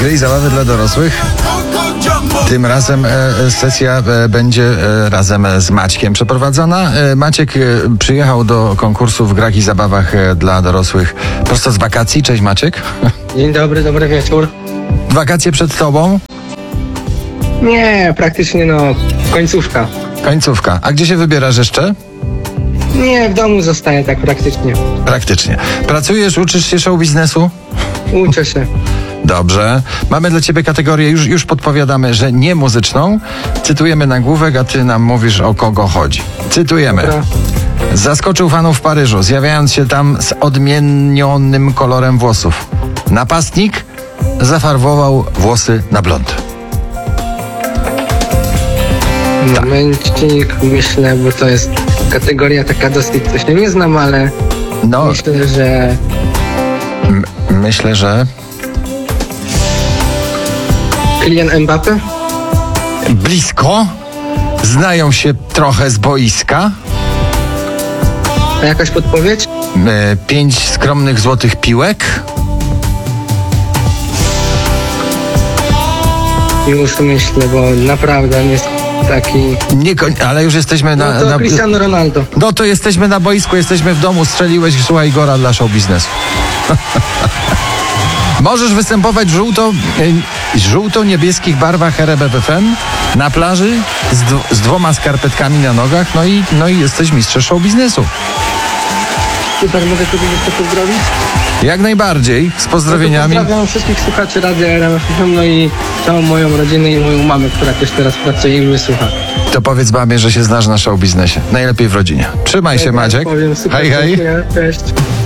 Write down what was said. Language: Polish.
Gry i zabawy dla dorosłych. Tym razem sesja będzie razem z Maćkiem przeprowadzona. Maciek przyjechał do konkursu w grach i zabawach dla dorosłych prosto z wakacji. Cześć Maciek. Dzień dobry, dobry wieczór. Wakacje przed tobą? Nie, praktycznie końcówka. Końcówka. A gdzie się wybierasz jeszcze? Nie, w domu zostaję tak praktycznie. Praktycznie. Pracujesz, uczysz się show biznesu? Uczę się. Dobrze. Mamy dla ciebie kategorię, już podpowiadamy, że nie muzyczną. Cytujemy nagłówek, a ty nam mówisz, o kogo chodzi. Cytujemy. Dobra. Zaskoczył fanów w Paryżu, zjawiając się tam z odmienionym kolorem włosów. Napastnik zafarbował włosy na blond. Momencik, myślę, bo to jest kategoria taka dosyć, co się nie znam, ale No, myślę, że myślę, że Kylian Mbappé? blisko. Znają się trochę z boiska. A jakaś podpowiedź? 5 skromnych złotych piłek. Już myślę, bo naprawdę on jest taki... Ale już jesteśmy No to Cristiano Ronaldo. No to jesteśmy na boisku, jesteśmy w domu, strzeliłeś, słuchaj, gora dla show biznesu. Możesz występować w żółto-niebieskich barwach RMF FM na plaży z 2 skarpetkami na nogach, no i jesteś mistrzem show biznesu. Super, mogę tu jeszcze pozdrowić? Jak najbardziej, z pozdrowieniami. Pozdrawiam wszystkich słuchaczy Radia RMF FM, no i całą moją rodzinę i moją mamę, która też teraz pracuje i mnie słucha. To powiedz mamie, że się znasz na show biznesie. Najlepiej w rodzinie. Trzymaj się, Maciek. Powiem, super, Hej, hej. dziękuję, cześć.